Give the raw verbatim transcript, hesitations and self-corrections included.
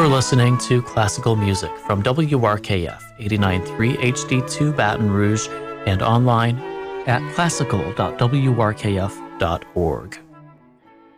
You're listening to classical music from W R K F eighty-nine point three H D two Baton Rouge and online at classical dot w r k f dot org.